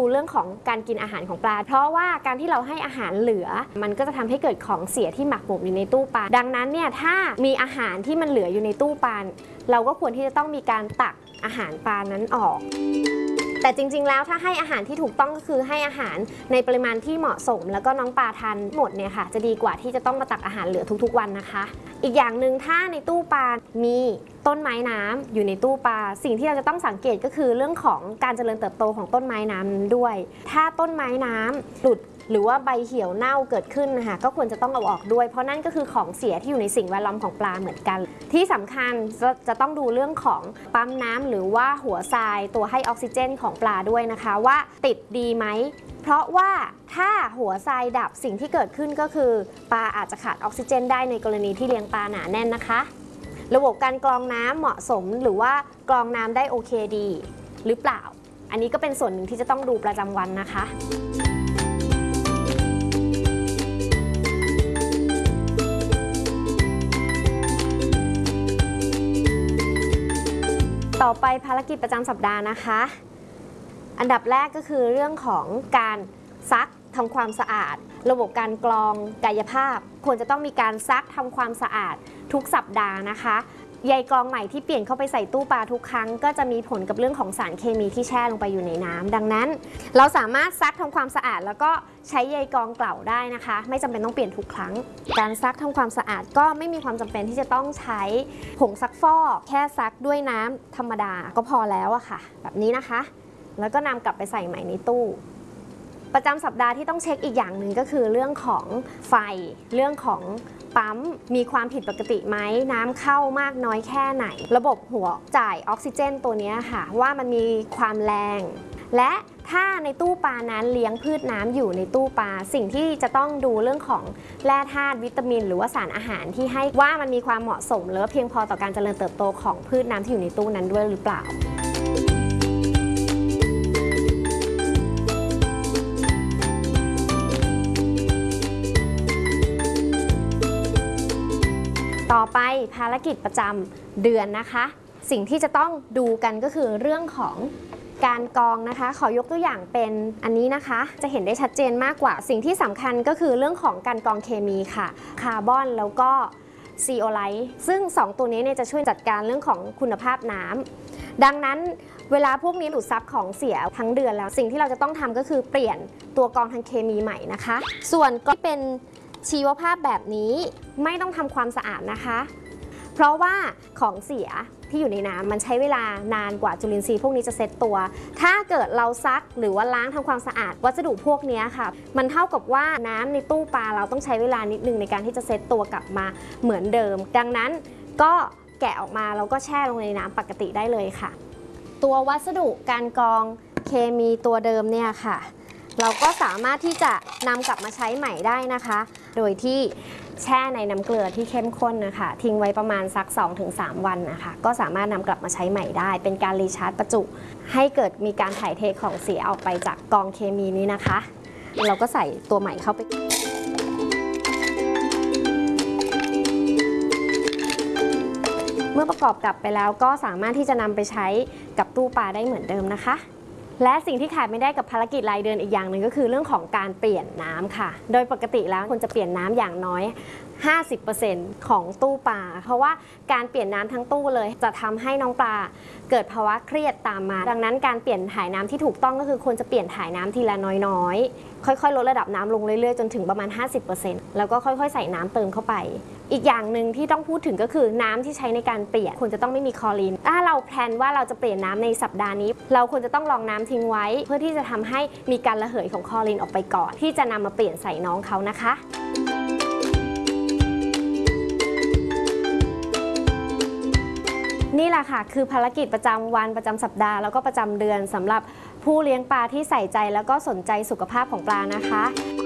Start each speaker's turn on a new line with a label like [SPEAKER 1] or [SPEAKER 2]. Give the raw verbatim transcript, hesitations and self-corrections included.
[SPEAKER 1] เรื่องของการกินอาหารของปลาเพราะว่าการที่เราให้อาหารเหลือมันก็จะทำให้เกิดของเสียที่หมักหมมอยู่ในตู้ปลาดังนั้นเนี่ยถ้ามีอาหารที่มันเหลืออยู่ในตู้ปลาเราก็ควรที่จะต้องมีการตักอาหารปลานั้นออกแต่จริงๆแล้วถ้าให้อาหารที่ถูกต้องก็คือให้อาหารในปริมาณที่เหมาะสมแล้วก็น้องปลาทานหมดเนี่ยค่ะจะดีกว่าที่จะต้องมาตักอาหารเหลือทุกๆวันนะคะอีกอย่างหนึ่งถ้าในตู้ปลามีต้นไม้น้ำอยู่ในตู้ปลาสิ่งที่เราจะต้องสังเกตก็คือเรื่องของการเจริญเติบโตของต้นไม้น้ำด้วยถ้าต้นไม้น้ำหลุดหรือว่าใบเหี่ยวเน่าเกิดขึ้นนะคะก็ควรจะต้องเอาออกด้วยเพราะนั่นก็คือของเสียที่อยู่ในสิ่งแวดล้อมของปลาเหมือนกันที่สำคัญจะจะต้องดูเรื่องของปั๊มน้ำหรือว่าหัวทรายตัวให้ออกซิเจนของปลาด้วยนะคะว่าติดดีไหมเพราะว่าถ้าหัวทรายดับสิ่งที่เกิดขึ้นก็คือปลาอาจจะขาดออกซิเจนได้ในกรณีที่เลี้ยงปลาหนาแน่นนะคะระบบการกรองน้ำเหมาะสมหรือว่ากรองน้ำได้โอเคดีหรือเปล่าอันนี้ก็เป็นส่วนหนึ่งที่จะต้องดูประจำวันนะคะต่อไปภารกิจประจำสัปดาห์นะคะอันดับแรกก็คือเรื่องของการซักทำความสะอาดระบบการกรองกายภาพควรจะต้องมีการซักทำความสะอาดทุกสัปดาห์นะคะใยกรองใหม่ที่เปลี่ยนเข้าไปใส่ตู้ปลาทุกครั้งก็จะมีผลกับเรื่องของสารเคมีที่แช่ลงไปอยู่ในน้ำดังนั้นเราสามารถซักทำความสะอาดแล้วก็ใช้ใยกรองเกล่าได้นะคะไม่จำเป็นต้องเปลี่ยนทุกครั้งการซักทำความสะอาดก็ไม่มีความจำเป็นที่จะต้องใช้ผงซักฟอกแค่ซักด้วยน้ำธรรมดาก็พอแล้วอะค่ะแบบนี้นะคะแล้วก็นำกลับไปใส่ใหม่ในตู้ประจำสัปดาห์ที่ต้องเช็คอีกอย่างหนึ่งก็คือเรื่องของไฟเรื่องของปั๊มมีความผิดปกติไหมน้ำเข้ามากน้อยแค่ไหนระบบหัวจ่ายออกซิเจนตัวนี้ค่ะว่ามันมีความแรงและถ้าในตู้ปลานั้นเลี้ยงพืชน้ำอยู่ในตู้ปลาสิ่งที่จะต้องดูเรื่องของแร่ธาตุวิตามินหรือว่าสารอาหารที่ให้ว่ามันมีความเหมาะสมหรือเพียงพอต่อการเจริญเติบโตของพืชน้ำที่อยู่ในตู้นั้นด้วยหรือเปล่าต่อไปภารกิจประจำเดือนนะคะสิ่งที่จะต้องดูกันก็คือเรื่องของการกรองนะคะขอยกตัวอย่างเป็นอันนี้นะคะจะเห็นได้ชัดเจนมากกว่าสิ่งที่สำคัญก็คือเรื่องของการกรองเคมีค่ะคาร์บอนแล้วก็ซีโอไลท์ซึ่งสองตัวนี้เนี่ยจะช่วยจัดการเรื่องของคุณภาพน้ำดังนั้นเวลาพวกนี้ดูดซับของเสียทั้งเดือนแล้วสิ่งที่เราจะต้องทำก็คือเปลี่ยนตัวกรองทางเคมีใหม่นะคะส่วนก็เป็นชีวภาพแบบนี้ไม่ต้องทำความสะอาดนะคะเพราะว่าของเสียที่อยู่ในน้ำมันใช้เวลานานกว่าจุลินทรีย์พวกนี้จะเซ็ตตัวถ้าเกิดเราซักหรือว่าล้างทำความสะอาดวัสดุพวกนี้ค่ะมันเท่ากับว่าน้ำในตู้ปลาเราต้องใช้เวลานิดนึงในการที่จะเซ็ตตัวกลับมาเหมือนเดิมดังนั้นก็แกะออกมาแล้วก็แช่ลงในน้ำปกติได้เลยค่ะตัววัสดุการกรองเคมีตัวเดิมเนี่ยค่ะเราก็สามารถที่จะนำกลับมาใช้ใหม่ได้นะคะโดยที่แช่ในน้ำเกลือที่เข้มข้นนะคะทิ้งไว้ประมาณสัก สองถึงสาม วันนะคะก็สามารถนำกลับมาใช้ใหม่ได้เป็นการรีชาร์จประจุให้เกิดมีการถ่ายเทของเสียออกไปจากกองเคมีนี้นะคะเราก็ใส่ตัวใหม่เข้าไปเมื่อประกอบกลับไปแล้วก็สามารถที่จะนำไปใช้กับตู้ปลาได้เหมือนเดิมนะคะและสิ่งที่ขาดไม่ได้กับภารกิจรายเดือนอีกอย่างหนึ่งก็คือเรื่องของการเปลี่ยนน้ำค่ะโดยปกติแล้วควรจะเปลี่ยนน้ำอย่างน้อย ห้าสิบเปอร์เซ็นต์ ของตู้ปลาเพราะว่าการเปลี่ยนน้ำทั้งตู้เลยจะทำให้น้องปลาเกิดภาวะเครียดตามมาดังนั้นการเปลี่ยนถ่ายน้ำที่ถูกต้องก็คือควรจะเปลี่ยนถ่ายน้ำทีละน้อยๆค่อยๆลดระดับน้ำลงเรื่อยๆจนถึงประมาณ ห้าสิบเปอร์เซ็นต์ แล้วก็ค่อยๆใส่น้ำเติมเข้าไปอีกอย่างหนึ่งที่ต้องพูดถึงก็คือน้ำที่ใช้ในการเปลี่ยนควรจะต้องไม่มีคลอรีนถ้าเราแพลนว่าเราจะเปลี่ยนน้ำในสัปดาห์นี้เราควรจะต้องรองน้ำทิ้งไว้เพื่อที่จะทำให้มีการระเหยของคลอรีนออกไปก่อนที่จะนำมาเปลี่ยนใส่น้องเขานะคะนี่แหละค่ะคือภารกิจประจำวันประจำสัปดาห์แล้วก็ประจำเดือนสำหรับผู้เลี้ยงปลาที่ใส่ใจแล้วก็สนใจสุขภาพของปลานะคะ